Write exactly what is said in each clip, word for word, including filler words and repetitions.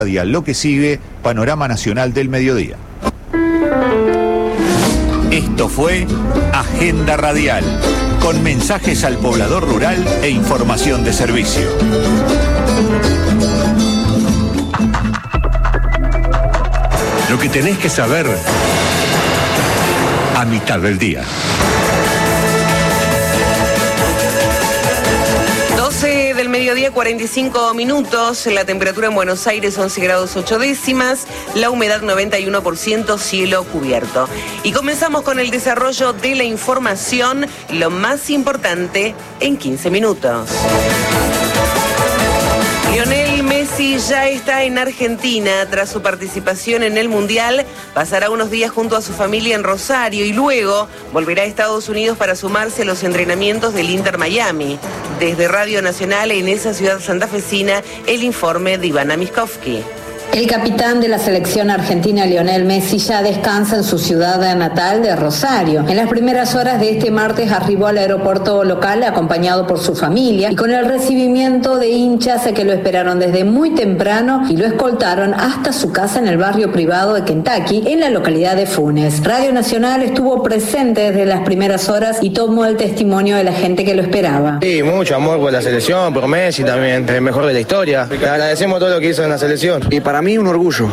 Lo que sigue, Panorama Nacional del Mediodía. Esto fue Agenda Radial, con mensajes al poblador rural e información de servicio. Lo que tenés que saber a mitad del día. doce del mediodía, cuarenta y cinco minutos. La temperatura en Buenos Aires, once grados ocho décimas. La humedad, noventa y uno por ciento, cielo cubierto. Y comenzamos con el desarrollo de la información, lo más importante en quince minutos. Lionel Messi ya está en Argentina tras su participación en el Mundial. Pasará unos días junto a su familia en Rosario y luego volverá a Estados Unidos para sumarse a los entrenamientos del Inter Miami. Desde Radio Nacional en esa ciudad santafesina, el informe de Ivana Miskovsky. El capitán de la selección argentina, Lionel Messi, ya descansa en su ciudad natal de Rosario. En las primeras horas de este martes arribó al aeropuerto local acompañado por su familia y con el recibimiento de hinchas que lo esperaron desde muy temprano y lo escoltaron hasta su casa en el barrio privado de Kentucky, en la localidad de Funes. Radio Nacional estuvo presente desde las primeras horas y tomó el testimonio de la gente que lo esperaba. Sí, mucho amor por la selección, por Messi también, el mejor de la historia. Le agradecemos todo lo que hizo en la selección. Y para A mí un orgullo.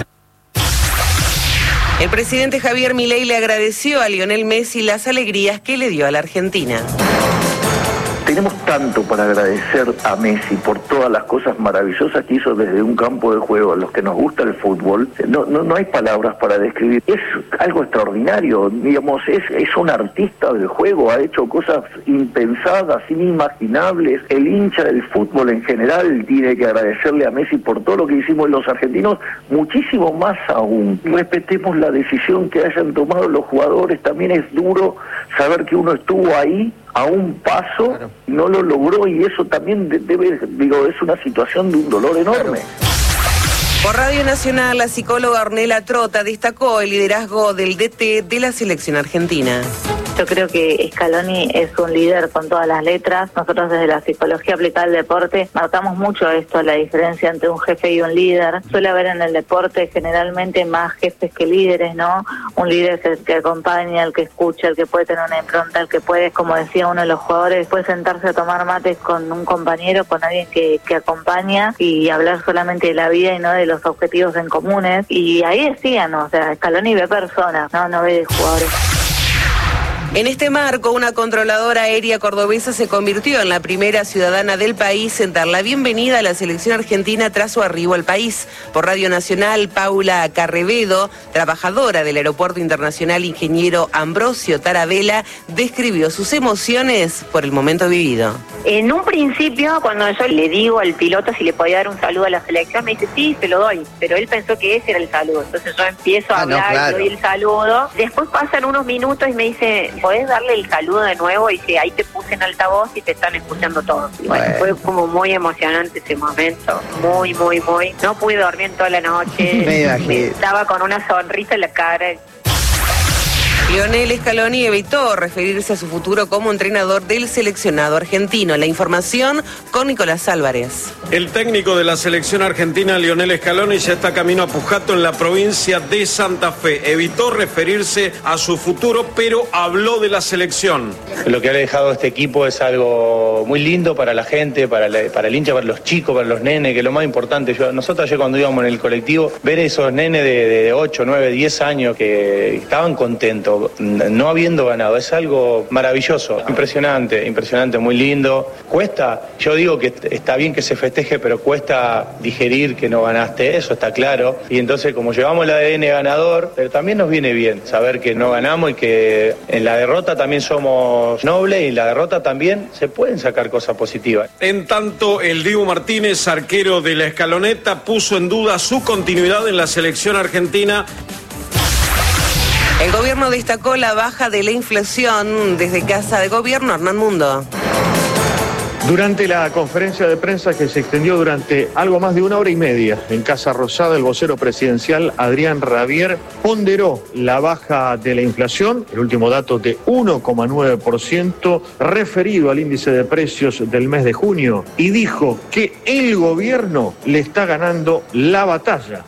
El presidente Javier Milei le agradeció a Lionel Messi las alegrías que le dio a la Argentina. Tenemos tanto para agradecer a Messi por todas las cosas maravillosas que hizo desde un campo de juego. A los que nos gusta el fútbol, no, no, no hay palabras para describir. Es algo extraordinario, digamos, es, es un artista del juego, ha hecho cosas impensadas, inimaginables. El hincha del fútbol en general tiene que agradecerle a Messi por todo lo que hicimos los argentinos, muchísimo más aún. Respetemos la decisión que hayan tomado los jugadores, también es duro saber que uno estuvo ahí a un paso, claro, no lo logró y eso también debe, digo, es una situación de un dolor enorme. Por Radio Nacional, la psicóloga Ornella Trota destacó el liderazgo del D T de la selección argentina. Yo creo que Scaloni es un líder con todas las letras. Nosotros desde la psicología aplicada al deporte marcamos mucho esto, la diferencia entre un jefe y un líder. Suele haber en el deporte generalmente más jefes que líderes, ¿no? Un líder es el que acompaña, el que escucha, el que puede tener una impronta, el que puede, como decía uno de los jugadores, puede sentarse a tomar mates con un compañero, con alguien que, que acompaña y hablar solamente de la vida y no de los objetivos en comunes. Y ahí decían, ¿no? O sea, Scaloni ve personas, no, no ve de jugadores. En este marco, una controladora aérea cordobesa se convirtió en la primera ciudadana del país en dar la bienvenida a la selección argentina tras su arribo al país. Por Radio Nacional, Paula Carrevedo, trabajadora del Aeropuerto Internacional Ingeniero Ambrosio Tarabella, describió sus emociones por el momento vivido. En un principio, cuando yo le digo al piloto si le podía dar un saludo a la selección, me dice, sí, se lo doy, pero él pensó que ese era el saludo. Entonces yo empiezo a ah, hablar, no, claro. Le doy el saludo. Después pasan unos minutos y me dice, ¿podés darle el saludo de nuevo? Y dice, ahí te puse en altavoz y te están escuchando todos. Y bueno, bueno, fue como muy emocionante ese momento, muy, muy, muy. No pude dormir en toda la noche, me estaba con una sonrisa en la cara. Lionel Scaloni evitó referirse a su futuro como entrenador del seleccionado argentino. La información con Nicolás Álvarez. El técnico de la selección argentina, Lionel Scaloni, ya está camino a Pujato en la provincia de Santa Fe. Evitó referirse a su futuro, pero habló de la selección. Lo que ha dejado este equipo es algo muy lindo para la gente, para, la, para el hincha, para los chicos, para los nenes, que es lo más importante. Yo, nosotros ayer cuando íbamos en el colectivo, ver esos nenes de, de ocho, nueve, diez años que estaban contentos, no habiendo ganado, es algo maravilloso, impresionante, impresionante, muy lindo. Cuesta, yo digo que está bien que se festeje, pero cuesta digerir que no ganaste, eso está claro. Y entonces, como llevamos el A D N ganador, pero también nos viene bien saber que no ganamos y que en la derrota también somos nobles y en la derrota también se pueden sacar cosas positivas. En tanto, el Dibu Martínez, arquero de la Escaloneta, puso en duda su continuidad en la selección argentina. El gobierno destacó la baja de la inflación. Desde Casa de Gobierno, Hernán Mundo. Durante la conferencia de prensa que se extendió durante algo más de una hora y media en Casa Rosada, el vocero presidencial Adrián Rabier ponderó la baja de la inflación, el último dato de uno coma nueve por ciento referido al índice de precios del mes de junio, y dijo que el gobierno le está ganando la batalla